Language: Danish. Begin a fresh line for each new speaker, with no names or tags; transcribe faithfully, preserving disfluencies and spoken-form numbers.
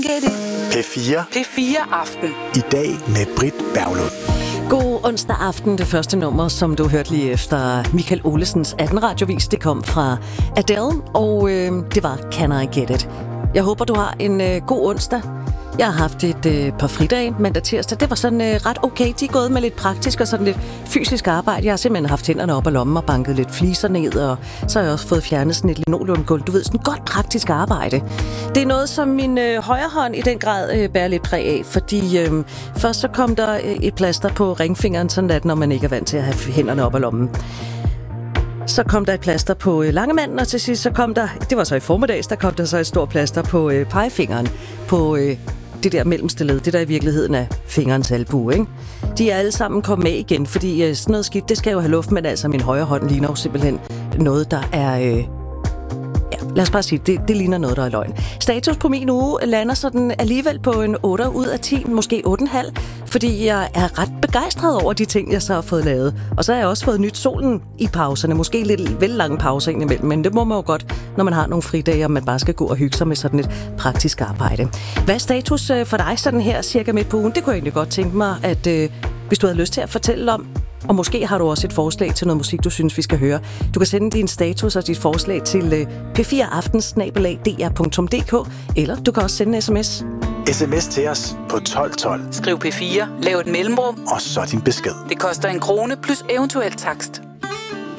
P fire.
P fire Aften.
I dag med Britt Berglund.
God onsdag aften. Det første nummer, som du hørte lige efter Michael Olesens atten radiovis, det kom fra Adele, og øh, det var Can I Get It. Jeg håber, du har en øh, god onsdag. Jeg har haft et øh, par fridage, mandag tirsdag. Det var sådan øh, ret okay. De er gået med lidt praktisk og sådan lidt fysisk arbejde. Jeg har simpelthen haft hænderne op ad lommen og banket lidt fliser ned, og så har jeg også fået fjernet sådan et linoleumgulv. Du ved, sådan godt praktisk arbejde. Det er noget, som min øh, højre hånd i den grad øh, bærer lidt præg af, fordi øh, først så kom der øh, et plaster på ringfingeren, sådan at når man ikke er vant til at have hænderne op ad lommen. Så kom der et plaster på øh, langemanden, og til sidst så kom der, det var så i formiddags, der kom der så et stort plaster på øh, pegefingeren, på øh, det der mellemste led, det der i virkeligheden er fingerens albue, ikke? De er alle sammen kommet med igen, fordi øh, sådan noget skidt, det skal jo have luft, men altså min højre hånd ligner jo simpelthen noget, der er... Øh, ja, lad os bare sige, det, det ligner noget, der er løgn. Status på min uge lander sådan alligevel på en otte ud af ti, måske otte komma fem, fordi jeg er ret begejstret over de ting, jeg så har fået lavet. Og så har jeg også fået nyt solen i pauserne, måske lidt vel lange pauser indimellem, men det må man jo godt, når man har nogle fridage, og man bare skal gå og hygge sig med sådan et praktisk arbejde. Hvad er status for dig sådan her cirka midt på ugen? Det kunne jeg egentlig godt tænke mig, at øh, hvis du havde lyst til at fortælle om, og måske har du også et forslag til noget musik, du synes, vi skal høre. Du kan sende din status og dit forslag til p fire aften snabel-a d r punktum d k, eller du kan også sende en sms.
Sms til os på tolv tolv.
Skriv P fire, lav et mellemrum,
og så din besked.
Det koster en krone plus eventuel takst.